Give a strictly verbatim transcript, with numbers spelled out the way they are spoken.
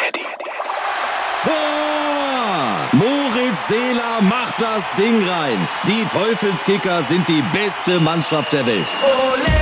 Daddy. Tor! Moritz Seeler macht das Ding rein. Die Teufelskicker sind die beste Mannschaft der Welt. Ole!